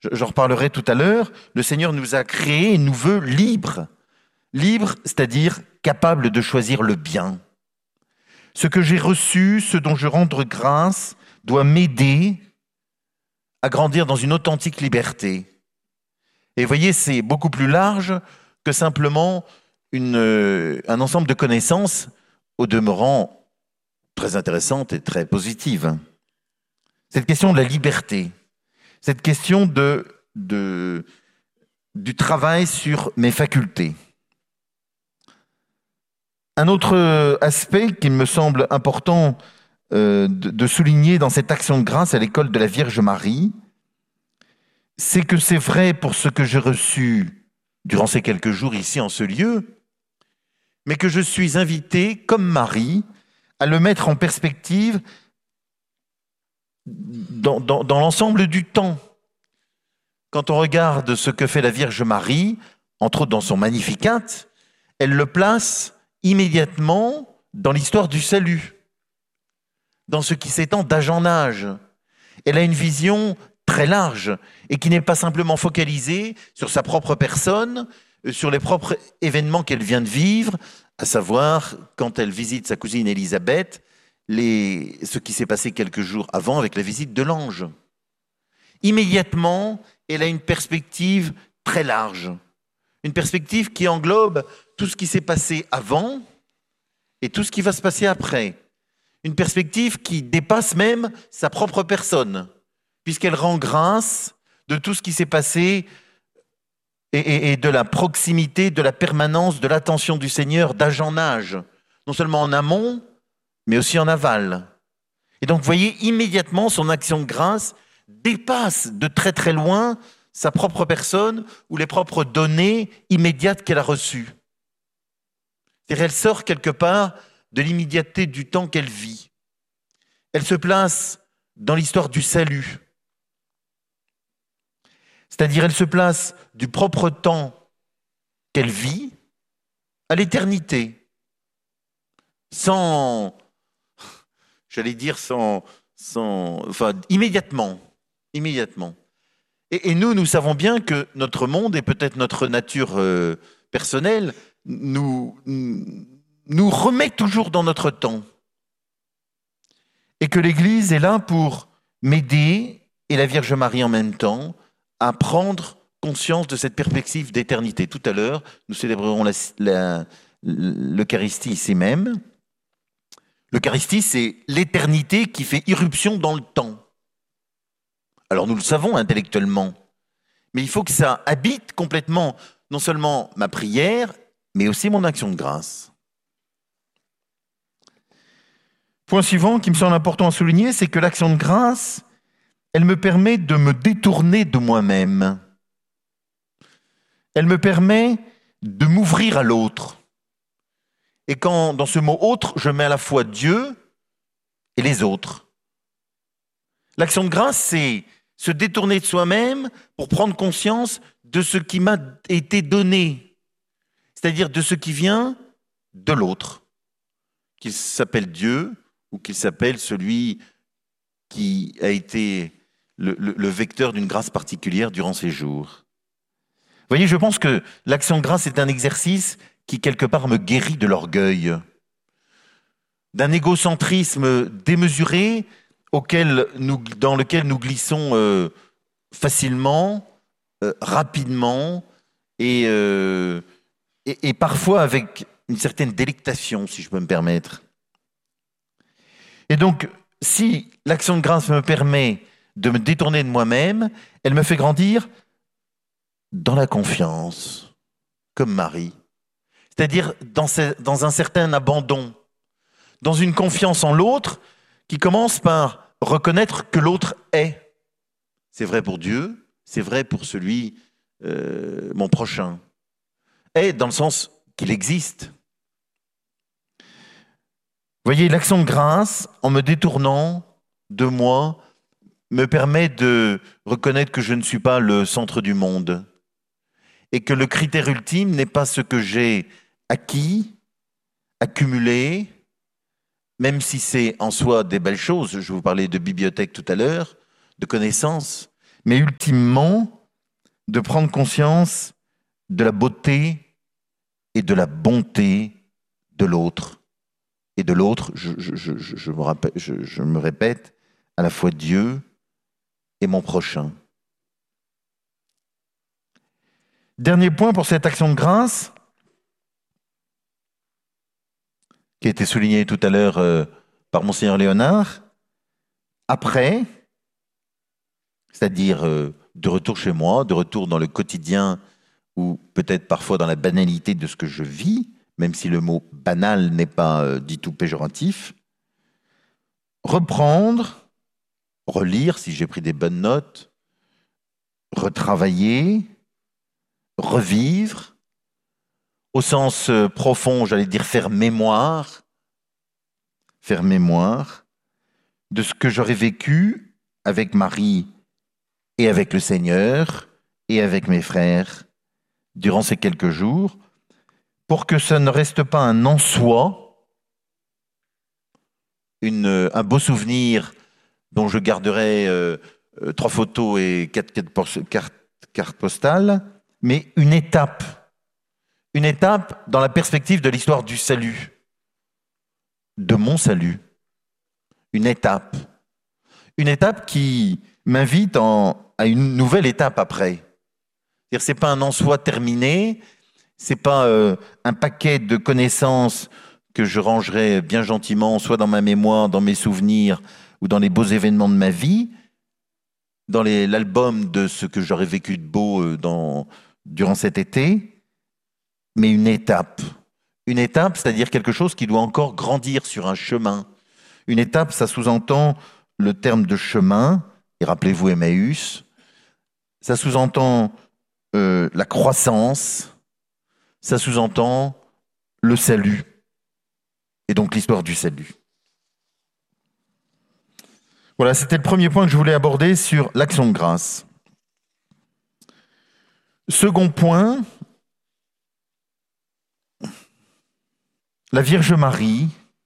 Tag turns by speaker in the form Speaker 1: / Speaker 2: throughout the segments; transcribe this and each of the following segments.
Speaker 1: J'en reparlerai tout à l'heure. Le Seigneur nous a créés et nous veut libres. Libres, c'est-à-dire capables de choisir le bien. Ce que j'ai reçu, ce dont je rends grâce, doit m'aider à grandir dans une authentique liberté. Et vous voyez, c'est beaucoup plus large que simplement un ensemble de connaissances, au demeurant très intéressantes et très positives. Cette question de la liberté, cette question du travail sur mes facultés. Un autre aspect qui me semble important de souligner dans cette action de grâce à l'école de la Vierge Marie, c'est que c'est vrai pour ce que j'ai reçu durant ces quelques jours ici en ce lieu, mais que je suis invité, comme Marie, à le mettre en perspective dans l'ensemble du temps. Quand on regarde ce que fait la Vierge Marie, entre autres dans son Magnificat, elle le place immédiatement dans l'histoire du salut, dans ce qui s'étend d'âge en âge. Elle a une vision très large et qui n'est pas simplement focalisée sur sa propre personne, sur les propres événements qu'elle vient de vivre, à savoir quand elle visite sa cousine Élisabeth, ce qui s'est passé quelques jours avant avec la visite de l'ange. Immédiatement, elle a une perspective très large, une perspective qui englobe tout ce qui s'est passé avant et tout ce qui va se passer après. Une perspective qui dépasse même sa propre personne, puisqu'elle rend grâce de tout ce qui s'est passé et de la proximité, de la permanence, de l'attention du Seigneur d'âge en âge, non seulement en amont, mais aussi en aval. Et donc, vous voyez, immédiatement, son action de grâce dépasse de très très loin sa propre personne ou les propres données immédiates qu'elle a reçues. C'est-à-dire, elle sort quelque part de l'immédiateté du temps qu'elle vit. Elle se place dans l'histoire du salut. C'est-à-dire, elle se place du propre temps qu'elle vit à l'éternité. Immédiatement. Et nous savons bien que notre monde et peut-être notre nature personnelle nous remet toujours dans notre temps. Et que l'Église est là pour m'aider, et la Vierge Marie en même temps, à prendre conscience de cette perspective d'éternité. Tout à l'heure, nous célébrerons l'Eucharistie ici même. L'Eucharistie, c'est l'éternité qui fait irruption dans le temps. Alors nous le savons intellectuellement, mais il faut que ça habite complètement non seulement ma prière, mais aussi mon action de grâce. Point suivant qui me semble important à souligner, c'est que l'action de grâce, elle me permet de me détourner de moi-même. Elle me permet de m'ouvrir à l'autre. Et quand, dans ce mot « autre », je mets à la fois Dieu et les autres. L'action de grâce, c'est se détourner de soi-même pour prendre conscience de ce qui m'a été donné, c'est-à-dire de ce qui vient de l'autre, qu'il s'appelle Dieu ou qu'il s'appelle celui qui a été le vecteur d'une grâce particulière durant ces jours. Vous voyez, je pense que l'action de grâce est un exercice qui, quelque part, me guérit de l'orgueil, d'un égocentrisme démesuré dans lequel nous glissons facilement, rapidement et parfois avec une certaine délectation, si je peux me permettre. Et donc, si l'action de grâce me permet de me détourner de moi-même, elle me fait grandir dans la confiance, comme Marie. C'est-à-dire dans un certain abandon, dans une confiance en l'autre qui commence par reconnaître que l'autre est. C'est vrai pour Dieu, c'est vrai pour celui, mon prochain. Est dans le sens qu'il existe. Vous voyez, l'action de grâce, en me détournant de moi, me permet de reconnaître que je ne suis pas le centre du monde et que le critère ultime n'est pas ce que j'ai acquis, accumulé, même si c'est en soi des belles choses. Je vous parlais de bibliothèque tout à l'heure, de connaissances, mais ultimement de prendre conscience de la beauté et de la bonté de l'autre. Et de l'autre, je me répète, à la fois Dieu et mon prochain. Dernier point pour cette action de grâce, qui a été souligné tout à l'heure par Monseigneur Léonard. Après, c'est-à-dire de retour chez moi, de retour dans le quotidien ou peut-être parfois dans la banalité de ce que je vis, même si le mot banal n'est pas du tout péjoratif, reprendre, relire si j'ai pris des bonnes notes, retravailler, revivre, au sens profond, j'allais dire faire mémoire de ce que j'aurais vécu avec Marie et avec le Seigneur et avec mes frères durant ces quelques jours, pour que ça ne reste pas un en soi, un beau souvenir dont je garderai 3 photos et 4 cartes postales, mais une étape dans la perspective de l'histoire du salut, de mon salut. Une étape qui m'invite à une nouvelle étape après. C'est-à-dire, c'est pas un en soi terminé, c'est pas un paquet de connaissances que je rangerai bien gentiment, soit dans ma mémoire, dans mes souvenirs, ou dans les beaux événements de ma vie, dans l'album de ce que j'aurais vécu de beau durant cet été, mais une étape. Une étape, c'est-à-dire quelque chose qui doit encore grandir sur un chemin. Une étape, ça sous-entend le terme de chemin, et rappelez-vous Emmaüs, ça sous-entend la croissance, ça sous-entend le salut, et donc l'histoire du salut. Voilà, c'était le premier point que je voulais aborder sur l'action de grâce. Second point, la Vierge Marie,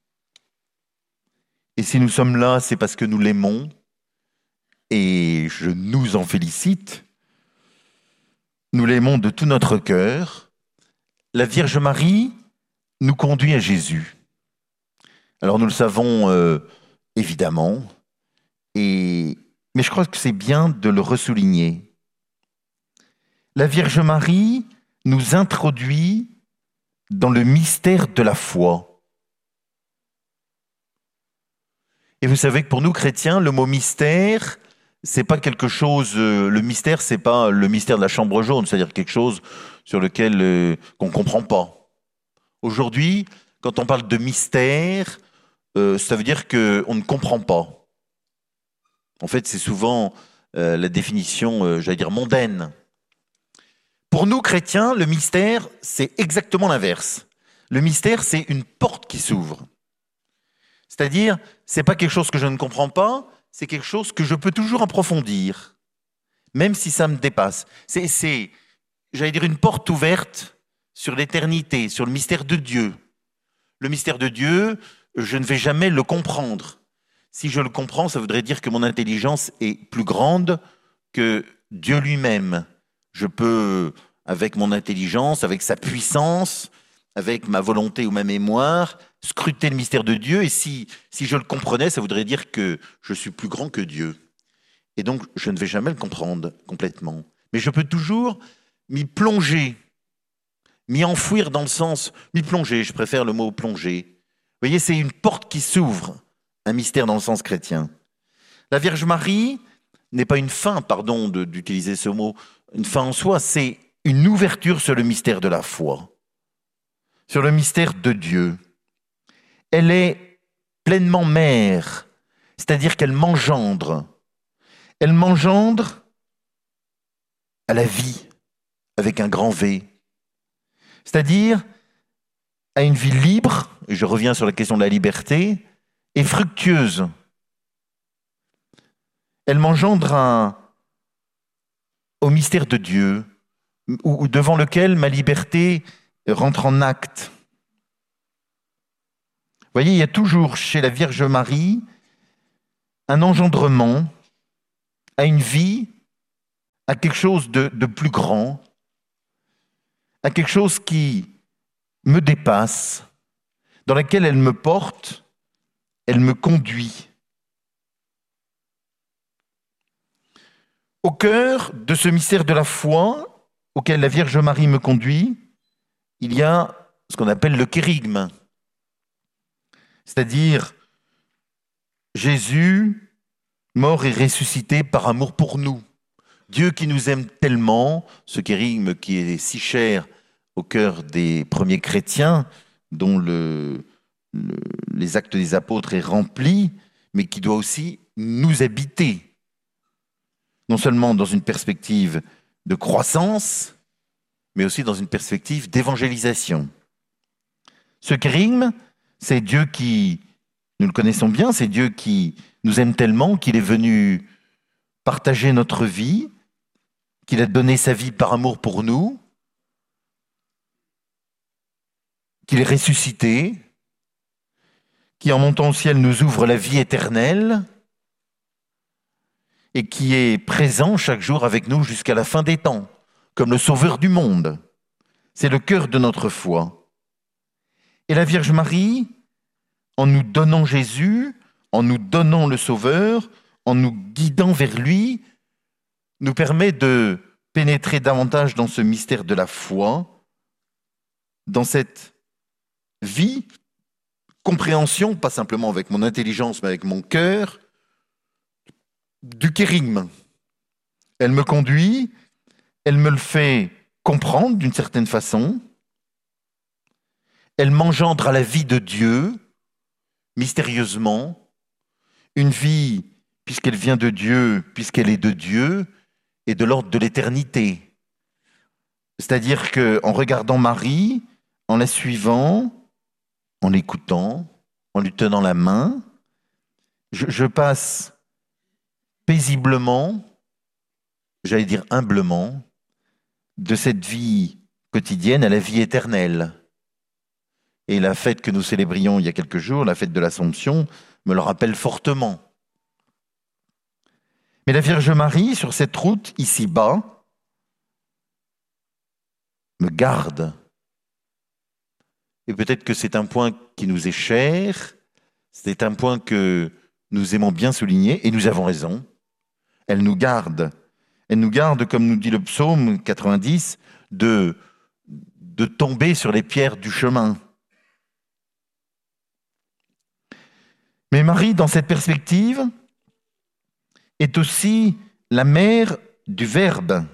Speaker 1: et si nous sommes là, c'est parce que nous l'aimons, et je nous en félicite. Nous l'aimons de tout notre cœur. La Vierge Marie nous conduit à Jésus. Alors nous le savons évidemment, mais je crois que c'est bien de le ressouligner. La Vierge Marie nous introduit dans le mystère de la foi. Et vous savez que pour nous chrétiens, le mot mystère, c'est pas quelque chose. Le mystère, c'est pas le mystère de la chambre jaune, c'est-à-dire quelque chose sur lequel qu'on comprend pas. Aujourd'hui, quand on parle de mystère, ça veut dire qu'on ne comprend pas. En fait, c'est souvent la définition, j'allais dire mondaine. Pour nous chrétiens, le mystère, c'est exactement l'inverse. Le mystère, c'est une porte qui s'ouvre. C'est-à-dire, c'est pas quelque chose que je ne comprends pas, c'est quelque chose que je peux toujours approfondir, même si ça me dépasse. C'est, j'allais dire, une porte ouverte sur l'éternité, sur le mystère de Dieu. Le mystère de Dieu, je ne vais jamais le comprendre. Si je le comprends, ça voudrait dire que mon intelligence est plus grande que Dieu lui-même. Je peux, avec mon intelligence, avec sa puissance, avec ma volonté ou ma mémoire, scruter le mystère de Dieu. Et si je le comprenais, ça voudrait dire que je suis plus grand que Dieu. Et donc, je ne vais jamais le comprendre complètement. Mais je peux toujours m'y plonger, m'y enfouir dans le sens... M'y plonger, je préfère le mot plonger. Vous voyez, c'est une porte qui s'ouvre, un mystère dans le sens chrétien. La Vierge Marie n'est pas une fin, pardon d'utiliser ce mot, une fin en soi, c'est une ouverture sur le mystère de la foi, sur le mystère de Dieu. Elle est pleinement mère, c'est-à-dire qu'elle m'engendre. Elle m'engendre à la vie, avec un grand V. C'est-à-dire à une vie libre, et je reviens sur la question de la liberté, et fructueuse. Elle m'engendre au mystère de Dieu, devant lequel ma liberté rentre en acte. Vous voyez, il y a toujours chez la Vierge Marie un engendrement à une vie à quelque chose de plus grand, à quelque chose qui me dépasse, dans laquelle elle me porte, elle me conduit. Au cœur de ce mystère de la foi auquel la Vierge Marie me conduit, il y a ce qu'on appelle le kérygme, c'est-à-dire Jésus, mort et ressuscité par amour pour nous. Dieu qui nous aime tellement, ce kérygme qui est si cher au cœur des premiers chrétiens, dont les actes des apôtres est rempli, mais qui doit aussi nous habiter. Non seulement dans une perspective de croissance, mais aussi dans une perspective d'évangélisation. Ce kérygme, c'est Dieu qui, nous le connaissons bien, c'est Dieu qui nous aime tellement qu'il est venu partager notre vie, qu'il a donné sa vie par amour pour nous, qu'il est ressuscité, qui en montant au ciel nous ouvre la vie éternelle et qui est présent chaque jour avec nous jusqu'à la fin des temps, comme le Sauveur du monde. C'est le cœur de notre foi. Et la Vierge Marie, en nous donnant Jésus, en nous donnant le Sauveur, en nous guidant vers lui, nous permet de pénétrer davantage dans ce mystère de la foi, dans cette vie, compréhension, pas simplement avec mon intelligence, mais avec mon cœur, du kérygme. Elle me conduit, elle me le fait comprendre d'une certaine façon, elle m'engendre à la vie de Dieu, mystérieusement, une vie, puisqu'elle vient de Dieu, puisqu'elle est de Dieu, et de l'ordre de l'éternité. C'est-à-dire qu'en regardant Marie, en la suivant, en l'écoutant, en lui tenant la main, je passe paisiblement, j'allais dire humblement, de cette vie quotidienne à la vie éternelle. Et la fête que nous célébrions il y a quelques jours, la fête de l'Assomption, me le rappelle fortement. Mais la Vierge Marie, sur cette route, ici-bas, me garde. Et peut-être que c'est un point qui nous est cher, c'est un point que nous aimons bien souligner, et nous avons raison. Elle nous garde. Elle nous garde, comme nous dit le psaume 90, de tomber sur les pierres du chemin. Mais Marie, dans cette perspective, est aussi la mère du Verbe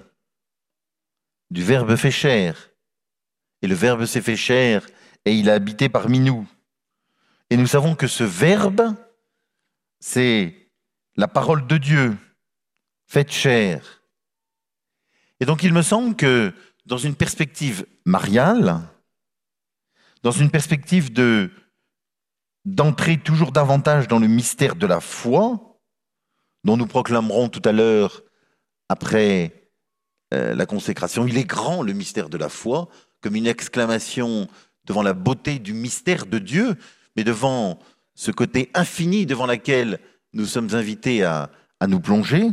Speaker 1: fait chair. Et le Verbe s'est fait chair et il a habité parmi nous. Et nous savons que ce Verbe, c'est la parole de Dieu, faite chair. Et donc il me semble que dans une perspective mariale, dans une perspective d'entrer toujours davantage dans le mystère de la foi, dont nous proclamerons tout à l'heure après la consécration. Il est grand le mystère de la foi, comme une exclamation devant la beauté du mystère de Dieu, mais devant ce côté infini devant lequel nous sommes invités à nous plonger.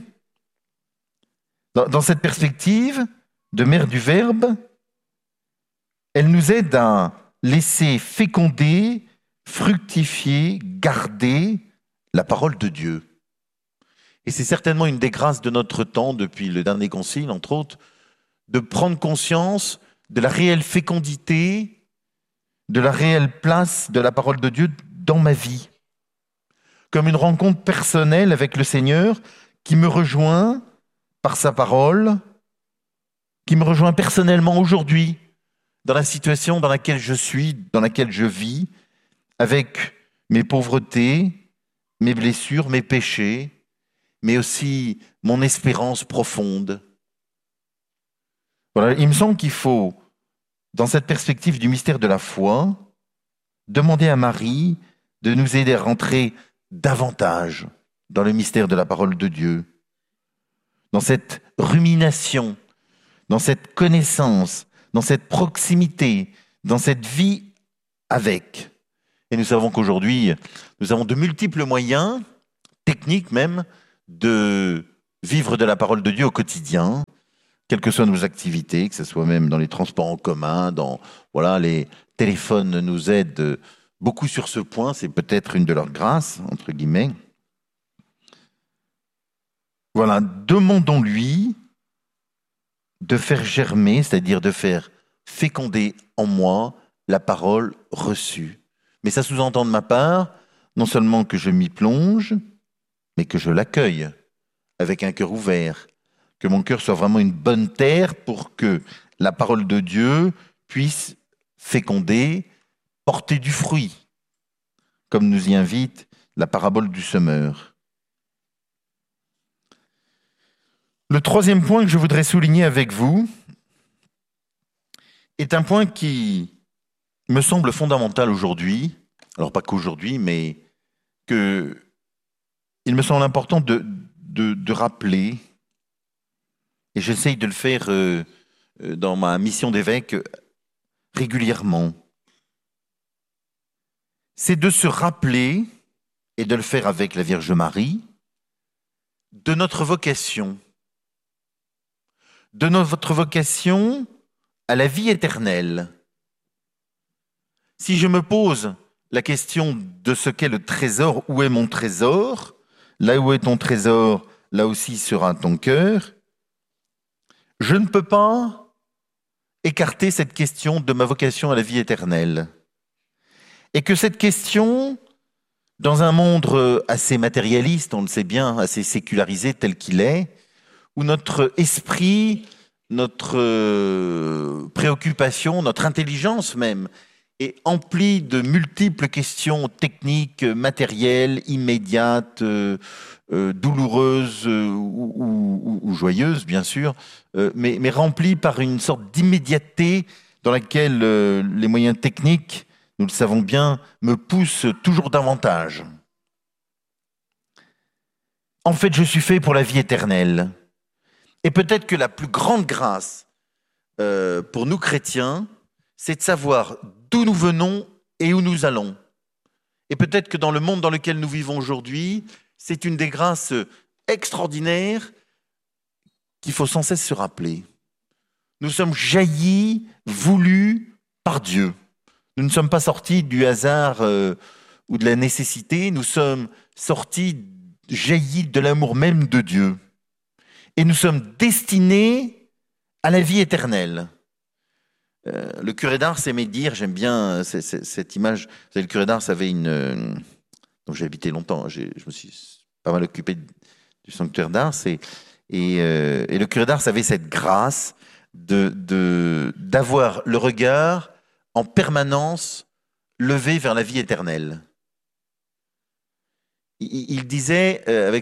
Speaker 1: Dans cette perspective de mère du Verbe, elle nous aide à laisser féconder, fructifier, garder la parole de Dieu. Et c'est certainement une des grâces de notre temps, depuis le dernier concile, entre autres, de prendre conscience de la réelle fécondité, de la réelle place de la parole de Dieu dans ma vie. Comme une rencontre personnelle avec le Seigneur qui me rejoint par sa parole, qui me rejoint personnellement aujourd'hui, dans la situation dans laquelle je suis, dans laquelle je vis, avec mes pauvretés, mes blessures, mes péchés, mais aussi mon espérance profonde. Voilà, il me semble qu'il faut, dans cette perspective du mystère de la foi, demander à Marie de nous aider à rentrer davantage dans le mystère de la parole de Dieu, dans cette rumination, dans cette connaissance, dans cette proximité, dans cette vie avec. Et nous savons qu'aujourd'hui, nous avons de multiples moyens, techniques même, de vivre de la parole de Dieu au quotidien, quelles que soient nos activités, que ce soit même dans les transports en commun, les téléphones nous aident beaucoup sur ce point, c'est peut-être une de leurs grâces, entre guillemets. Voilà, demandons-lui de faire germer, c'est-à-dire de faire féconder en moi la parole reçue. Mais ça sous-entend de ma part, non seulement que je m'y plonge, mais que je l'accueille avec un cœur ouvert, que mon cœur soit vraiment une bonne terre pour que la parole de Dieu puisse féconder, porter du fruit, comme nous y invite la parabole du semeur. Le troisième point que je voudrais souligner avec vous est un point qui me semble fondamental aujourd'hui, alors pas qu'aujourd'hui, mais il me semble important de rappeler, et j'essaye de le faire dans ma mission d'évêque régulièrement. C'est de se rappeler, et de le faire avec la Vierge Marie, de notre vocation. De notre vocation à la vie éternelle. Si je me pose la question de ce qu'est le trésor, où est mon trésor? Là où est ton trésor, là aussi sera ton cœur. Je ne peux pas écarter cette question de ma vocation à la vie éternelle. Et que cette question, dans un monde assez matérialiste, on le sait bien, assez sécularisé tel qu'il est, où notre esprit, notre préoccupation, notre intelligence même, est emplie de multiples questions techniques, matérielles, immédiates, douloureuses ou joyeuses, bien sûr, mais remplies par une sorte d'immédiateté dans laquelle les moyens techniques, nous le savons bien, me poussent toujours davantage. En fait, je suis fait pour la vie éternelle. Et peut-être que la plus grande grâce pour nous chrétiens, c'est de savoir d'où nous venons et où nous allons. Et peut-être que dans le monde dans lequel nous vivons aujourd'hui, c'est une des grâces extraordinaires qu'il faut sans cesse se rappeler. Nous sommes jaillis, voulus par Dieu. Nous ne sommes pas sortis du hasard ou de la nécessité, nous sommes sortis, jaillis de l'amour même de Dieu. Et nous sommes destinés à la vie éternelle. Le curé d'Ars aimait dire, j'aime bien cette image, vous savez, le curé d'Ars avait donc j'ai habité longtemps, je me suis pas mal occupé du sanctuaire d'Ars, et le curé d'Ars avait cette grâce d'avoir le regard en permanence levé vers la vie éternelle. Il disait, avec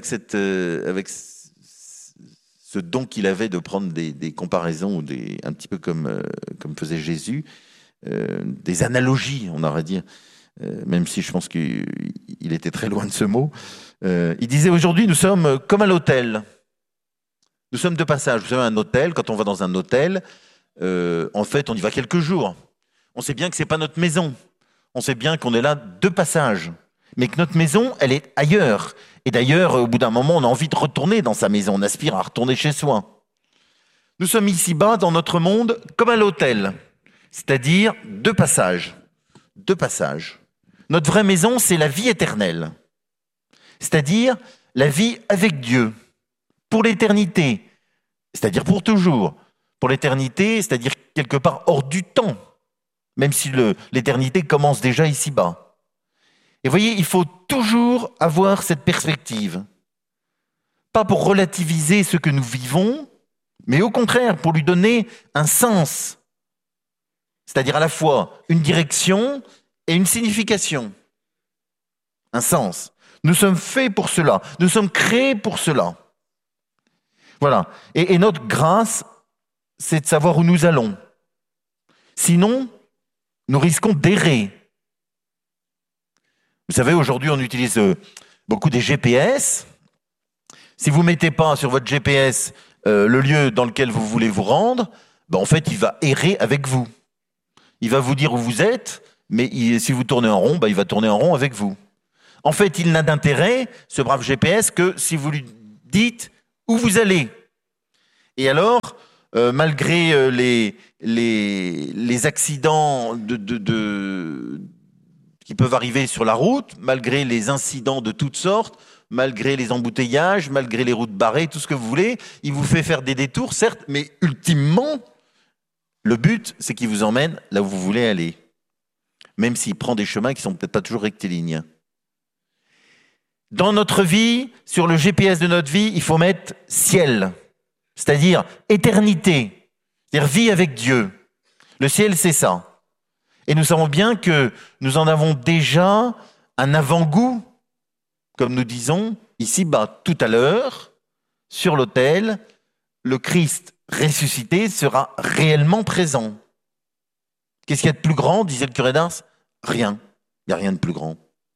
Speaker 1: ce don qu'il avait de prendre des comparaisons, un petit peu comme faisait Jésus, des analogies, on aurait dit, même si je pense qu'il était très loin de ce mot. Il disait, aujourd'hui, nous sommes comme à l'hôtel. Nous sommes de passage. Vous savez, un hôtel, quand on va dans un hôtel, en fait, on y va quelques jours. On sait bien que ce n'est pas notre maison. On sait bien qu'on est là de passage. Mais que notre maison, elle est ailleurs. Et d'ailleurs, au bout d'un moment, on a envie de retourner dans sa maison. On aspire à retourner chez soi. Nous sommes ici-bas, dans notre monde, comme à l'hôtel. C'est-à-dire de passage. De passage. Notre vraie maison, c'est la vie éternelle. C'est-à-dire la vie avec Dieu. Pour l'éternité. C'est-à-dire pour toujours. Pour l'éternité, c'est-à-dire quelque part hors du temps. Même si l'éternité commence déjà ici-bas. Et vous voyez, il faut toujours avoir cette perspective. Pas pour relativiser ce que nous vivons, mais au contraire, pour lui donner un sens. C'est-à-dire à la fois une direction et une signification. Un sens. Nous sommes faits pour cela. Nous sommes créés pour cela. Voilà. Et notre grâce, c'est de savoir où nous allons. Sinon, nous risquons d'errer. Vous savez, aujourd'hui, on utilise beaucoup des GPS. Si vous ne mettez pas sur votre GPS le lieu dans lequel vous voulez vous rendre, en fait, il va errer avec vous. Il va vous dire où vous êtes, mais si vous tournez en rond, il va tourner en rond avec vous. En fait, il n'a d'intérêt, ce brave GPS, que si vous lui dites où vous allez. Et alors, malgré les accidents qui peuvent arriver sur la route, malgré les incidents de toutes sortes, malgré les embouteillages, malgré les routes barrées, tout ce que vous voulez, il vous fait faire des détours, certes, mais ultimement, le but, c'est qu'il vous emmène là où vous voulez aller, même s'il prend des chemins qui ne sont peut-être pas toujours rectilignes. Dans notre vie, sur le GPS de notre vie, il faut mettre ciel, c'est-à-dire éternité, c'est-à-dire vie avec Dieu. Le ciel, c'est ça. Et nous savons bien que nous en avons déjà un avant-goût, comme nous disons ici-bas tout à l'heure, sur l'autel, le Christ ressuscité sera réellement présent. Qu'est-ce qu'il y a de plus grand, disait le curé d'Ars? Rien. Il n'y a rien de plus grand.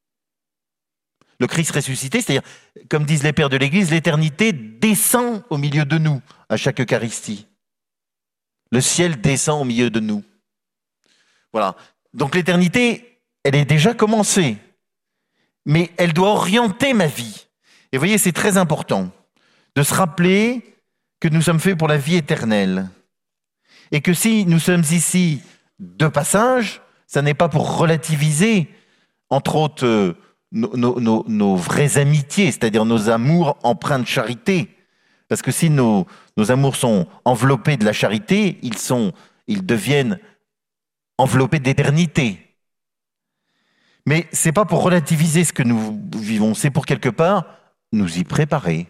Speaker 1: Le Christ ressuscité, c'est-à-dire, comme disent les pères de l'Église, l'éternité descend au milieu de nous à chaque Eucharistie. Le ciel descend au milieu de nous. Voilà. Donc l'éternité, elle est déjà commencée, mais elle doit orienter ma vie. Et vous voyez, c'est très important de se rappeler que nous sommes faits pour la vie éternelle. Et que si nous sommes ici de passage, ça n'est pas pour relativiser, entre autres, nos vraies amitiés, c'est-à-dire nos amours empreints de charité. Parce que si nos amours sont enveloppés de la charité, ils deviennent enveloppés d'éternité. Mais ce n'est pas pour relativiser ce que nous vivons, c'est pour quelque part nous y préparer.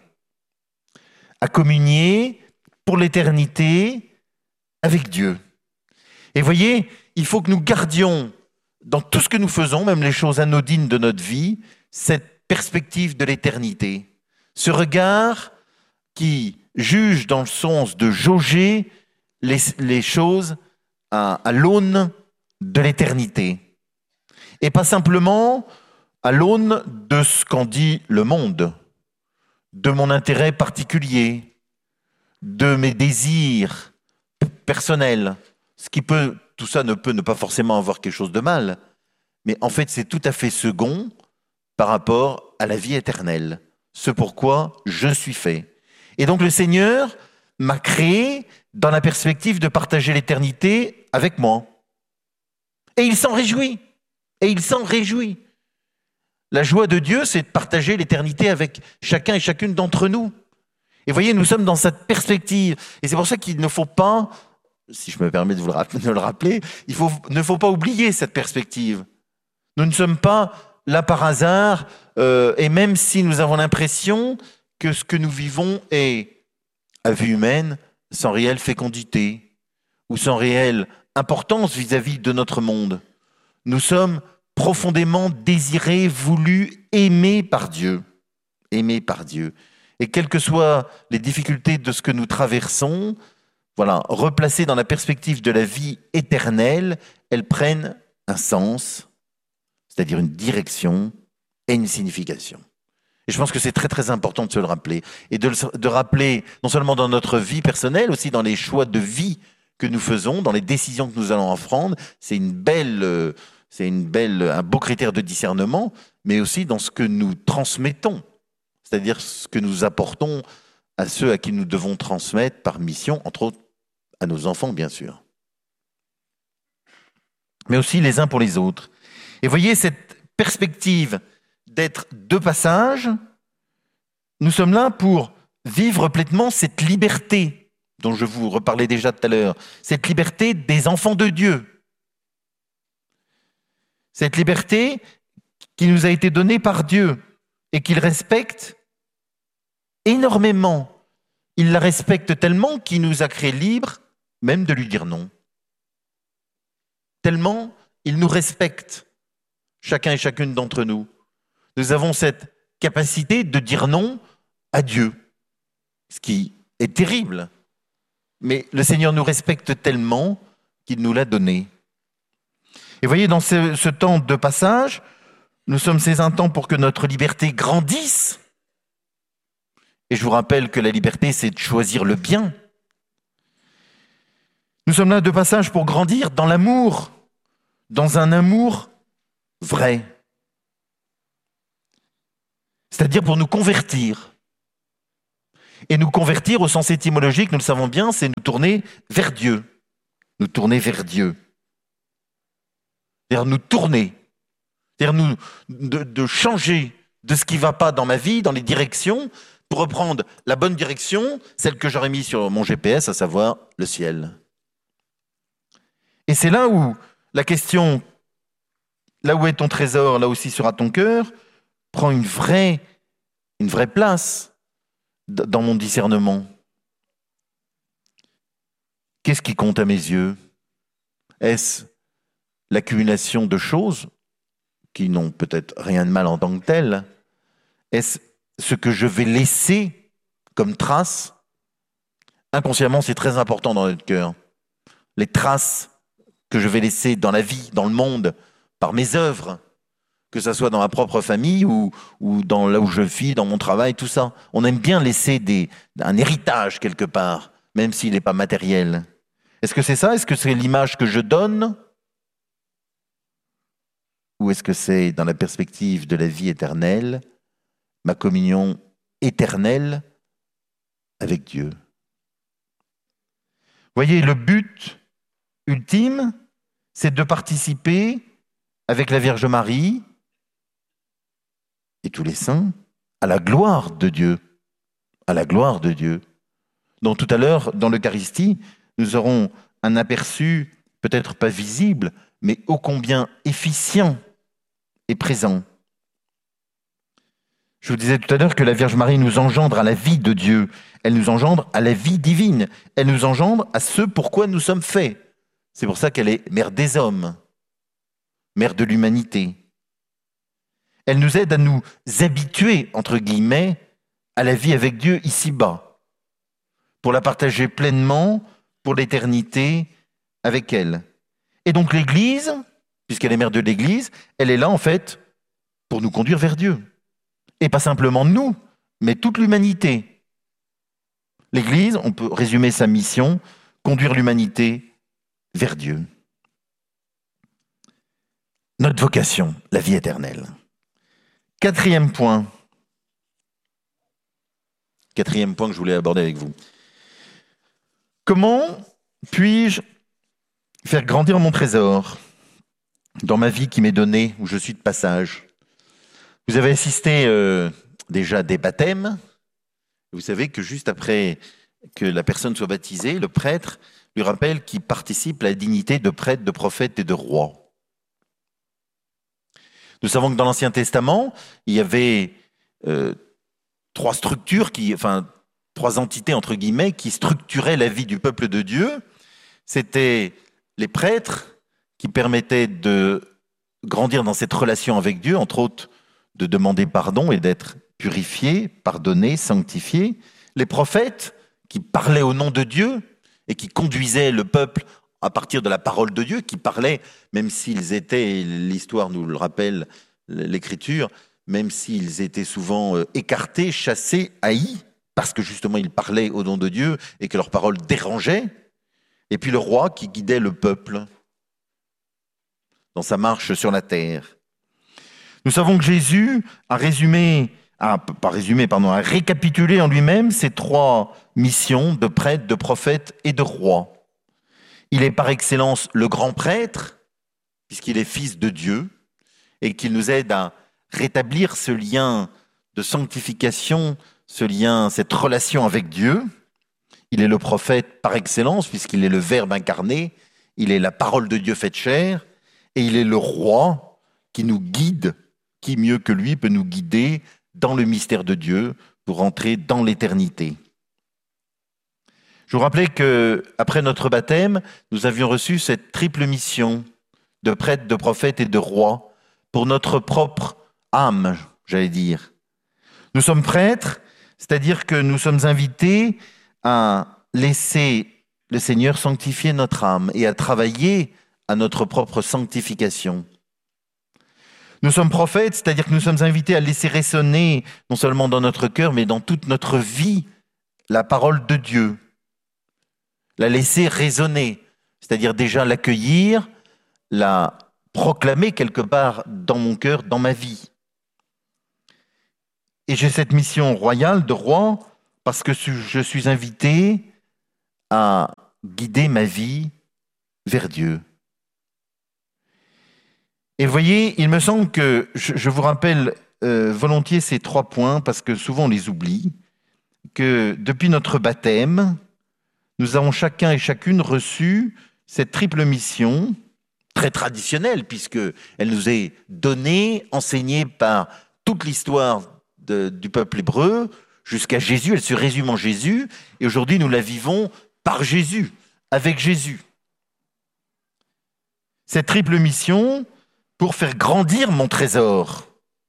Speaker 1: À communier pour l'éternité avec Dieu. Et voyez, il faut que nous gardions dans tout ce que nous faisons, même les choses anodines de notre vie, cette perspective de l'éternité. Ce regard qui juge dans le sens de jauger les choses à l'aune de l'éternité. Et pas simplement à l'aune de ce qu'en dit le monde, de mon intérêt particulier, de mes désirs personnels. Tout ça ne peut ne pas forcément avoir quelque chose de mal, mais en fait c'est tout à fait second par rapport à la vie éternelle, ce pourquoi je suis fait. Et donc le Seigneur m'a créé dans la perspective de partager l'éternité avec moi. Et il s'en réjouit. Et il s'en réjouit. La joie de Dieu, c'est de partager l'éternité avec chacun et chacune d'entre nous. Et voyez, nous sommes dans cette perspective. Et c'est pour ça qu'il ne faut pas, si je me permets de vous le rappeler, ne faut pas oublier cette perspective. Nous ne sommes pas là par hasard, et même si nous avons l'impression que ce que nous vivons est, à vue humaine, sans réelle fécondité, ou sans réelle importance vis-à-vis de notre monde. Nous sommes profondément désirés, voulus, aimés par Dieu. Aimés par Dieu. Et quelles que soient les difficultés de ce que nous traversons, voilà, replacées dans la perspective de la vie éternelle, elles prennent un sens, c'est-à-dire une direction et une signification. Et je pense que c'est très très important de se le rappeler. Et de rappeler, non seulement dans notre vie personnelle, aussi dans les choix de vie que nous faisons, dans les décisions que nous allons en prendre, c'est un beau critère de discernement, mais aussi dans ce que nous transmettons, c'est-à-dire ce que nous apportons à ceux à qui nous devons transmettre par mission, entre autres à nos enfants, bien sûr. Mais aussi les uns pour les autres. Et voyez, cette perspective d'être de passage, nous sommes là pour vivre pleinement cette liberté dont je vous reparlais déjà tout à l'heure, cette liberté des enfants de Dieu. Cette liberté qui nous a été donnée par Dieu et qu'il respecte énormément. Il la respecte tellement qu'il nous a créés libres, même de lui dire non. Tellement il nous respecte, chacun et chacune d'entre nous. Nous avons cette capacité de dire non à Dieu, ce qui est terrible. Mais le Seigneur nous respecte tellement qu'il nous l'a donné. Et voyez, dans ce temps de passage, nous sommes ces un temps pour que notre liberté grandisse. Et je vous rappelle que la liberté, c'est de choisir le bien. Nous sommes là de passage pour grandir dans l'amour, dans un amour vrai. C'est-à-dire pour nous convertir. Et nous convertir au sens étymologique, nous le savons bien, c'est nous tourner vers Dieu. Nous tourner vers Dieu. C'est-à-dire nous tourner. C'est-à-dire de changer de ce qui ne va pas dans ma vie, dans les directions, pour reprendre la bonne direction, celle que j'aurais mise sur mon GPS, à savoir le ciel. Et c'est là où la question, là où est ton trésor, là aussi sera ton cœur, prend une vraie place dans mon discernement. Qu'est-ce qui compte à mes yeux? Est-ce l'accumulation de choses qui n'ont peut-être rien de mal en tant que telles? Est-ce ce que je vais laisser comme trace? Inconsciemment, c'est très important dans notre cœur. Les traces que je vais laisser dans la vie, dans le monde, par mes œuvres, que ce soit dans ma propre famille ou dans là où je vis, dans mon travail, tout ça. On aime bien laisser un héritage quelque part, même s'il n'est pas matériel. Est-ce que c'est ça? Est-ce que c'est l'image que je donne? Ou est-ce que c'est dans la perspective de la vie éternelle, ma communion éternelle avec Dieu? Voyez, le but ultime, c'est de participer avec la Vierge Marie et tous les saints à la gloire de Dieu. À la gloire de Dieu. Donc tout à l'heure, dans l'Eucharistie, nous aurons un aperçu, peut-être pas visible, mais ô combien efficient et présent. Je vous disais tout à l'heure que la Vierge Marie nous engendre à la vie de Dieu. Elle nous engendre à la vie divine. Elle nous engendre à ce pourquoi nous sommes faits. C'est pour ça qu'elle est mère des hommes, mère de l'humanité. Elle nous aide à nous habituer, entre guillemets, à la vie avec Dieu ici-bas, pour la partager pleinement pour l'éternité avec elle. Et donc l'Église, puisqu'elle est mère de l'Église, elle est là en fait pour nous conduire vers Dieu. Et pas simplement nous, mais toute l'humanité. L'Église, on peut résumer sa mission, conduire l'humanité vers Dieu. Notre vocation, la vie éternelle. Quatrième point que je voulais aborder avec vous. Comment puis-je faire grandir mon trésor dans ma vie qui m'est donnée, où je suis de passage? Vous avez assisté déjà à des baptêmes. Vous savez que juste après que la personne soit baptisée, le prêtre lui rappelle qu'il participe à la dignité de prêtre, de prophète et de roi. Nous savons que dans l'Ancien Testament, il y avait trois entités, entre guillemets, qui structuraient la vie du peuple de Dieu. C'était les prêtres qui permettaient de grandir dans cette relation avec Dieu, entre autres de demander pardon et d'être purifié, pardonné, sanctifié. Les prophètes qui parlaient au nom de Dieu et qui conduisaient le peuple à partir de la parole de Dieu, qui parlaient, même s'ils étaient, l'histoire nous le rappelle, l'Écriture, même s'ils étaient souvent écartés, chassés, haïs, parce que justement ils parlaient au nom de Dieu et que leurs paroles dérangeaient. Et puis le roi qui guidait le peuple dans sa marche sur la terre. Nous savons que Jésus a récapitulé en lui-même ces trois missions de prêtre, de prophète et de roi. Il est par excellence le grand prêtre, puisqu'il est fils de Dieu, et qu'il nous aide à rétablir ce lien de sanctification, ce lien, cette relation avec Dieu. Il est le prophète par excellence, puisqu'il est le Verbe incarné, il est la parole de Dieu faite chair, et il est le roi qui nous guide, qui mieux que lui peut nous guider dans le mystère de Dieu pour entrer dans l'éternité. Je vous rappelais qu'après notre baptême, nous avions reçu cette triple mission de prêtre, de prophète et de roi pour notre propre âme, j'allais dire. Nous sommes prêtres, c'est-à-dire que nous sommes invités à laisser le Seigneur sanctifier notre âme et à travailler à notre propre sanctification. Nous sommes prophètes, c'est-à-dire que nous sommes invités à laisser résonner, non seulement dans notre cœur, mais dans toute notre vie, la parole de Dieu. La laisser résonner, c'est-à-dire déjà l'accueillir, la proclamer quelque part dans mon cœur, dans ma vie. Et j'ai cette mission royale de roi parce que je suis invité à guider ma vie vers Dieu. Et vous voyez, il me semble que je vous rappelle volontiers ces 3 points, parce que souvent on les oublie, que depuis notre baptême, nous avons chacun et chacune reçu cette triple mission, très traditionnelle, puisqu'elle nous est donnée, enseignée par toute l'histoire du peuple hébreu, jusqu'à Jésus, elle se résume en Jésus, et aujourd'hui nous la vivons par Jésus, avec Jésus. Cette triple mission pour faire grandir mon trésor.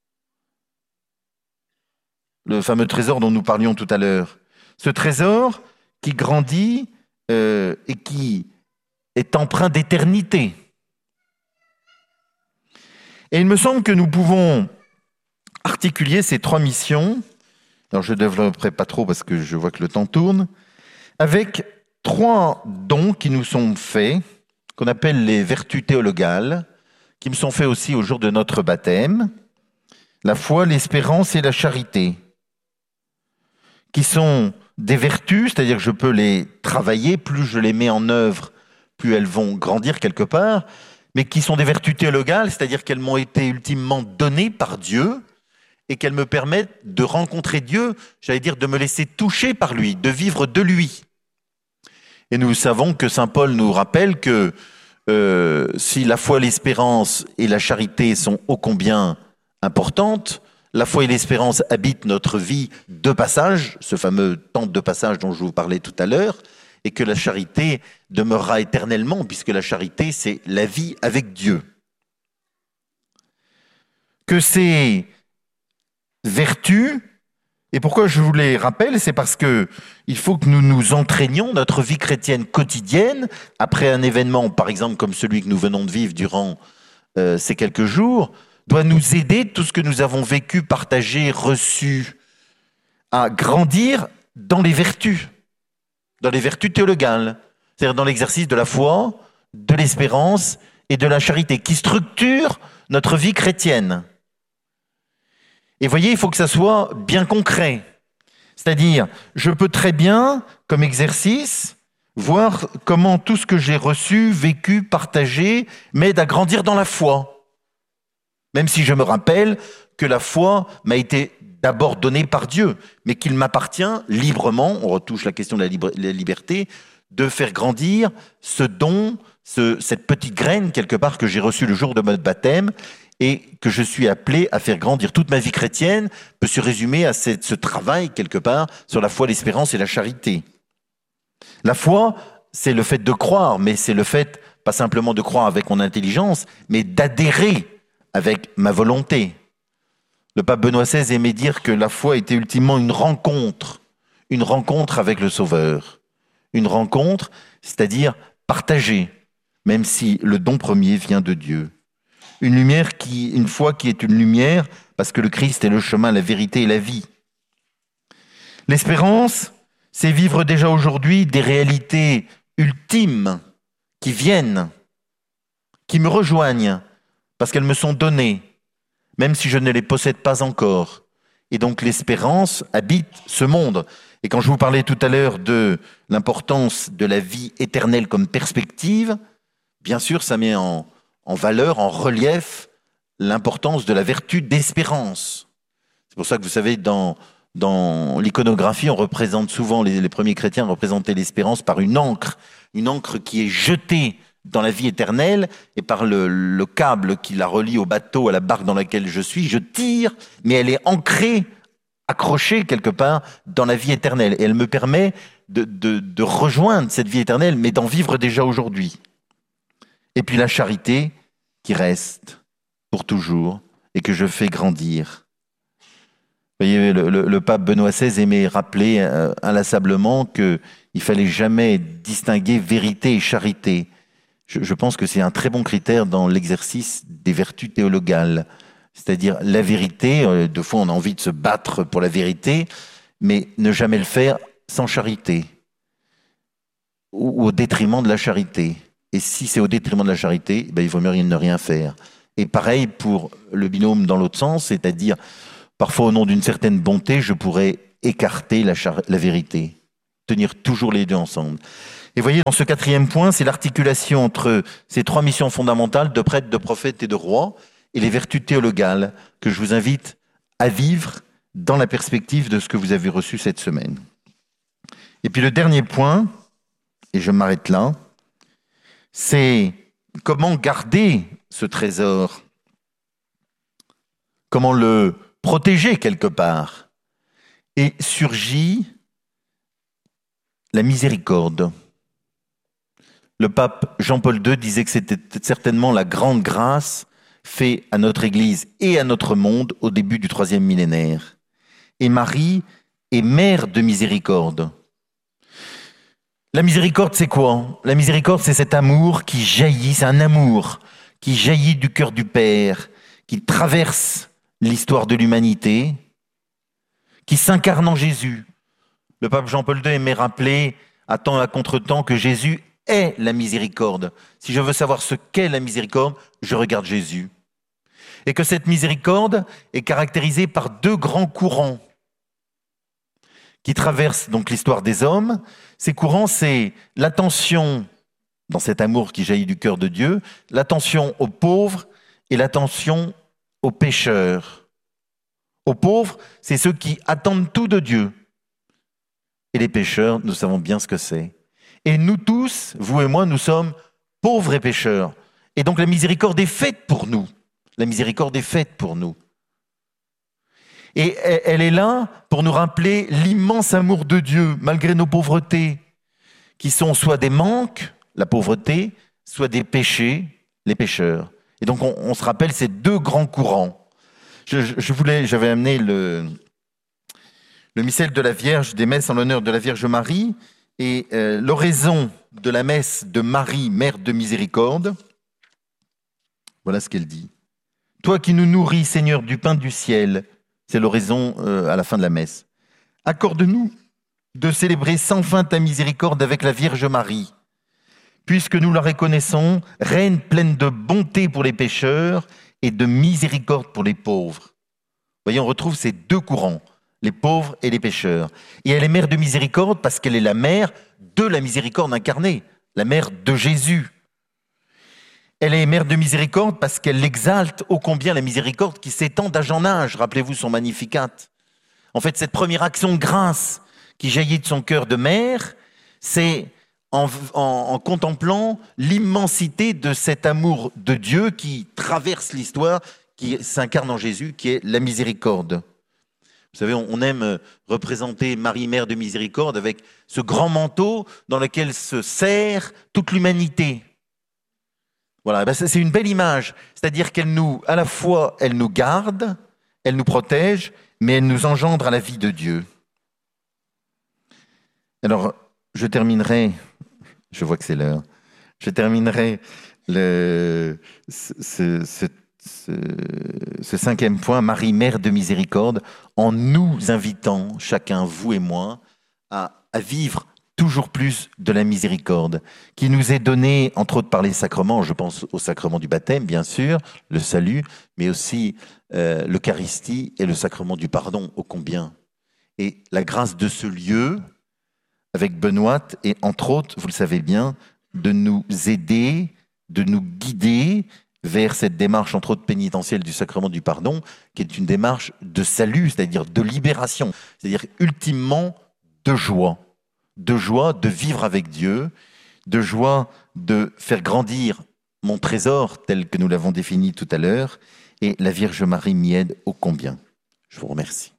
Speaker 1: Le fameux trésor dont nous parlions tout à l'heure. Ce trésor qui grandit et qui est empreint d'éternité. Et il me semble que nous pouvons articuler ces 3 missions, alors je ne développerai pas trop parce que je vois que le temps tourne, avec 3 dons qui nous sont faits, qu'on appelle les vertus théologales, qui me sont faits aussi au jour de notre baptême, la foi, l'espérance et la charité, qui sont des vertus, c'est-à-dire que je peux les travailler, plus je les mets en œuvre, plus elles vont grandir quelque part, mais qui sont des vertus théologales, c'est-à-dire qu'elles m'ont été ultimement données par Dieu et qu'elles me permettent de rencontrer Dieu, j'allais dire de me laisser toucher par lui, de vivre de lui. Et nous savons que saint Paul nous rappelle que si la foi, l'espérance et la charité sont ô combien importantes, la foi et l'espérance habitent notre vie de passage, ce fameux temps de passage dont je vous parlais tout à l'heure, et que la charité demeurera éternellement, puisque la charité, c'est la vie avec Dieu. Que ces vertus, et pourquoi je vous les rappelle, c'est parce que il faut que nous nous entraînions notre vie chrétienne quotidienne, après un événement, par exemple, comme celui que nous venons de vivre durant ces quelques jours, doit nous aider, tout ce que nous avons vécu, partagé, reçu, à grandir dans les vertus théologales, c'est-à-dire dans l'exercice de la foi, de l'espérance et de la charité, qui structurent notre vie chrétienne. Et voyez, il faut que ça soit bien concret. C'est-à-dire, je peux très bien, comme exercice, voir comment tout ce que j'ai reçu, vécu, partagé, m'aide à grandir dans la foi. Même si je me rappelle que la foi m'a été d'abord donnée par Dieu, mais qu'il m'appartient librement, on retouche la question de la liberté, de faire grandir ce don, cette petite graine quelque part que j'ai reçue le jour de mon baptême et que je suis appelé à faire grandir. Toute ma vie chrétienne peut se résumer à ce travail quelque part sur la foi, l'espérance et la charité. La foi, c'est le fait de croire, mais c'est le fait pas simplement de croire avec mon intelligence, mais d'adhérer avec ma volonté. Le pape Benoît XVI aimait dire que la foi était ultimement une rencontre avec le Sauveur. Une rencontre, c'est-à-dire partagée, même si le don premier vient de Dieu. Une foi qui est une lumière, parce que le Christ est le chemin, la vérité et la vie. L'espérance, c'est vivre déjà aujourd'hui des réalités ultimes qui viennent, qui me rejoignent, parce qu'elles me sont données, même si je ne les possède pas encore. Et donc l'espérance habite ce monde. Et quand je vous parlais tout à l'heure de l'importance de la vie éternelle comme perspective, bien sûr, ça met en valeur, en relief, l'importance de la vertu d'espérance. C'est pour ça que vous savez, dans l'iconographie, on représente souvent, les premiers chrétiens représentaient l'espérance par une encre qui est jetée dans la vie éternelle, et par le câble qui la relie au bateau, à la barque dans laquelle je suis, je tire, mais elle est ancrée, accrochée quelque part dans la vie éternelle. Et elle me permet de rejoindre cette vie éternelle, mais d'en vivre déjà aujourd'hui. Et puis la charité qui reste pour toujours et que je fais grandir. Vous voyez, le pape Benoît XVI aimait rappeler inlassablement qu'il ne fallait jamais distinguer vérité et charité. Je pense que c'est un très bon critère dans l'exercice des vertus théologales. C'est-à-dire la vérité, de fois on a envie de se battre pour la vérité, mais ne jamais le faire sans charité ou au détriment de la charité. Et si c'est au détriment de la charité, il vaut mieux ne rien faire. Et pareil pour le binôme dans l'autre sens, c'est-à-dire parfois au nom d'une certaine bonté, je pourrais écarter la vérité. Tenir toujours les deux ensemble. Et voyez, dans ce 4e point, c'est l'articulation entre ces 3 missions fondamentales de prêtre, de prophète et de roi, et les vertus théologales que je vous invite à vivre dans la perspective de ce que vous avez reçu cette semaine. Et puis le dernier point, et je m'arrête là, c'est comment garder ce trésor, comment le protéger quelque part. Et surgit la miséricorde. Le pape Jean-Paul II disait que c'était certainement la grande grâce faite à notre Église et à notre monde au début du 3e millénaire. Et Marie est mère de miséricorde. La miséricorde, c'est quoi? La miséricorde, c'est cet amour qui jaillit, c'est un amour qui jaillit du cœur du Père, qui traverse l'histoire de l'humanité, qui s'incarne en Jésus. Le pape Jean-Paul II aimait rappeler à temps et à contre-temps que Jésus est la miséricorde. Si je veux savoir ce qu'est la miséricorde, je regarde Jésus. Et que cette miséricorde est caractérisée par 2 grands courants qui traversent donc l'histoire des hommes. Ces courants, c'est l'attention, dans cet amour qui jaillit du cœur de Dieu, l'attention aux pauvres et l'attention aux pécheurs. Aux pauvres, c'est ceux qui attendent tout de Dieu. Et les pécheurs, nous savons bien ce que c'est. Et nous tous, vous et moi, nous sommes pauvres et pécheurs. Et donc la miséricorde est faite pour nous. La miséricorde est faite pour nous. Et elle est là pour nous rappeler l'immense amour de Dieu, malgré nos pauvretés, qui sont soit des manques, la pauvreté, soit des péchés, les pécheurs. Et donc on se rappelle ces 2 grands courants. J'avais amené le missel de la Vierge, des messes en l'honneur de la Vierge Marie, et l'oraison de la messe de Marie, Mère de Miséricorde. Voilà ce qu'elle dit. « Toi qui nous nourris, Seigneur, du pain du ciel », c'est l'oraison à la fin de la messe, « accorde-nous de célébrer sans fin ta miséricorde avec la Vierge Marie, puisque nous la reconnaissons, reine pleine de bonté pour les pécheurs et de miséricorde pour les pauvres. » Voyez, on retrouve ces 2 courants, les pauvres et les pécheurs. Et elle est mère de miséricorde parce qu'elle est la mère de la miséricorde incarnée, la mère de Jésus. Elle est mère de miséricorde parce qu'elle exalte ô combien la miséricorde qui s'étend d'âge en âge. Rappelez-vous son Magnificat. En fait, cette première action de grâce qui jaillit de son cœur de mère, c'est en contemplant l'immensité de cet amour de Dieu qui traverse l'histoire, qui s'incarne en Jésus, qui est la miséricorde. Vous savez, on aime représenter Marie, Mère de Miséricorde, avec ce grand manteau dans lequel se serre toute l'humanité. Voilà, c'est une belle image. C'est-à-dire à la fois, elle nous garde, elle nous protège, mais elle nous engendre à la vie de Dieu. Alors, je terminerai, je vois que c'est l'heure, je terminerai ce 5e point, Marie, Mère de Miséricorde, en nous invitant, chacun, vous et moi, à vivre toujours plus de la miséricorde, qui nous est donnée, entre autres par les sacrements, je pense au sacrement du baptême, bien sûr, le salut, mais aussi l'Eucharistie et le sacrement du pardon, ô combien. Et la grâce de ce lieu, avec Benoît, et entre autres, vous le savez bien, de nous aider, de nous guider vers cette démarche, entre autres pénitentielle du sacrement du pardon, qui est une démarche de salut, c'est-à-dire de libération, c'est-à-dire ultimement de joie de vivre avec Dieu, de joie de faire grandir mon trésor tel que nous l'avons défini tout à l'heure, et la Vierge Marie m'y aide ô combien. Je vous remercie.